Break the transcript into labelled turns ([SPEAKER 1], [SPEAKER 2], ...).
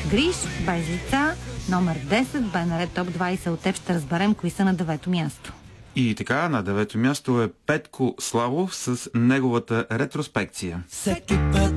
[SPEAKER 1] Гриш, без лица, номер 10, бе наред топ 20. От теб ще разберем кои са на 9-то място.
[SPEAKER 2] И така, на 9-то място е Петко Славов с неговата ретроспекция.
[SPEAKER 3] Всеки път